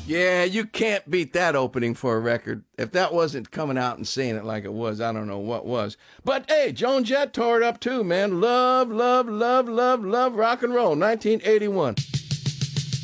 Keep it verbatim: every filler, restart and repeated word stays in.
Yeah, you can't beat that opening for a record. If that wasn't coming out and saying it like it was, I don't know what was. But hey, Joan Jett tore it up too, man. Love, love, love, love, love rock and roll. nineteen eighty-one.